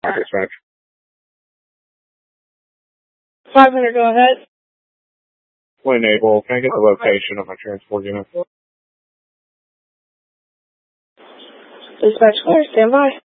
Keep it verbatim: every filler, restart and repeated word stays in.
Dispatch. five hundred, go ahead. When able, can I get the location of my transport unit? Dispatch clear, stand by.